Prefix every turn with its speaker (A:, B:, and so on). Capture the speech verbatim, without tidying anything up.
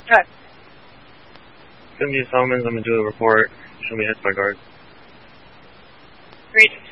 A: Check.
B: seventy Solomons, I'm going to do a report. Show me hits by guard.
A: Great.